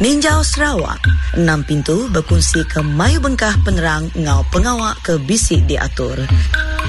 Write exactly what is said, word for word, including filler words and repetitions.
Ninjau Sarawak, enam pintu berkongsi ke Mayu Bengkah penerang ngau pengawak ke bisik diatur.